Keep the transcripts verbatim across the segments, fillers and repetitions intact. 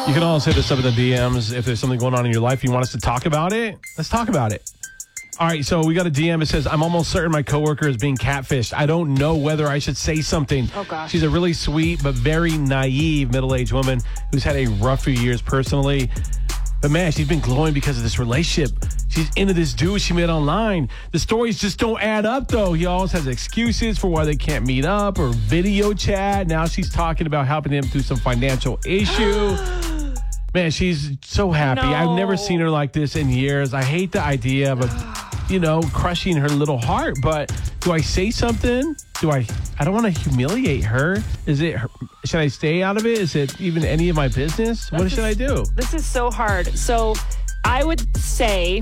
You can always hit us up in the D Ms if there's something going on in your life. You want us to talk about it? Let's talk about it. All right, so we got a D M. It says, I'm almost certain my coworker is being catfished. I don't know whether I should say something. Oh, gosh. She's a really sweet but very naive middle-aged woman who's had a rough few years personally. But, man, she's been glowing because of this relationship. She's into this dude she met online. The stories just don't add up, though. He always has excuses for why they can't meet up or video chat. Now she's talking about helping him through some financial issue. Man, she's so happy. No. I've never seen her like this in years. I hate the idea of, a, you know, crushing her little heart. But do I say something? Do I? I don't want to humiliate her. Is it? Her, should I stay out of it? Is it even any of my business? What This should is- I do? This is so hard. So I would say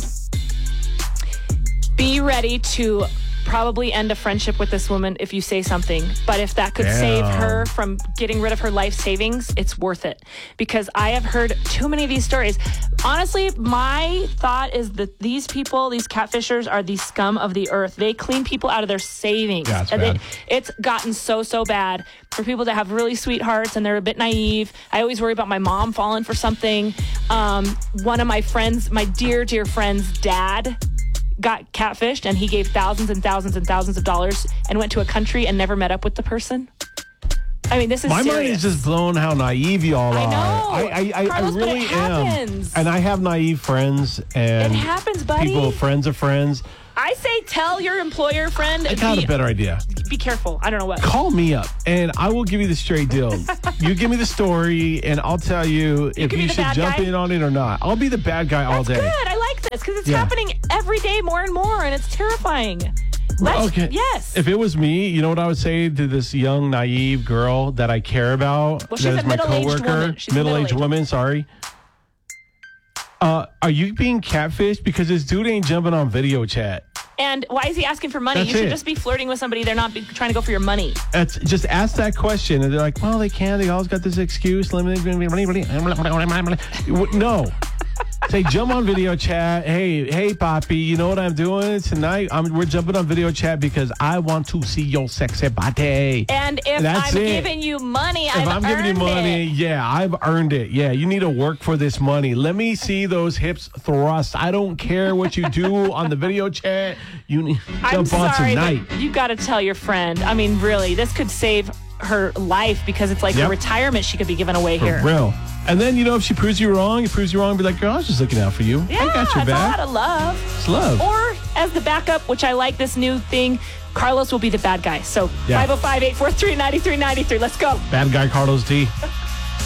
be ready to probably end a friendship with this woman if you say something. But if that could Damn. save her from getting rid of her life savings, it's worth it. Because I have heard too many of these stories. Honestly, my thought is that these people, these catfishers, are the scum of the earth. They clean people out of their savings. Yeah, it's and bad. they, it's gotten so, so bad for people that have really sweet hearts and they're a bit naive. I always worry about my mom falling for something. Um, one of my friends, my dear, dear friend's dad, got catfished, and he gave thousands and thousands and thousands of dollars and went to a country and never met up with the person. I mean, this is My serious. mind is just blown how naive y'all I are. know. I, I, I, Carlos, I but it really am. happens. And I have naive friends and It happens, buddy. people, friends of friends. I say tell your employer friend. I got be, a better idea. be careful. I don't know what. Call me up and I will give you the straight deal. You give me the story and I'll tell you if can be you the should bad jump guy? in on it or not. I'll be the bad guy all That's day. good. I like this because it's Yeah. happening every day more and more, and it's terrifying. Let's, Okay. Yes. If it was me, you know what I would say to this young, naive girl that I care about? Well, she's that a is my middle-aged coworker, woman. She's a middle-aged middle-aged woman, sorry. Uh, are you being catfished? Because this dude ain't jumping on video chat. And why is he asking for money? That's you should it. just be flirting with somebody. They're not be, trying to go for your money. That's, just ask that question. And they're like, well, they can. They always got this excuse. No. Say, jump on video chat. Hey, hey, Poppy, you know what I'm doing tonight? I'm, we're jumping on video chat because I want to see your sexy body. And if That's I'm it. giving you money, If I've I'm giving you earned money, it. yeah, I've earned it. Yeah, you need to work for this money. Let me see those hips thrust. I don't care what you do on the video chat. You need to I'm jump on sorry, tonight. but you got to tell your friend. I mean, really, this could save her life because it's like Yep. a retirement she could be giving away For here. real. And then, you know, if she proves you wrong, it proves you wrong, be like, girl, I was just looking out for you. Yeah, I got your it's a lot back. of love. It's love. Or as the backup, which I like this new thing, Carlos will be the bad guy. So Yeah. five oh five, eight four three, nine three nine three. Let's go. Bad guy Carlos D.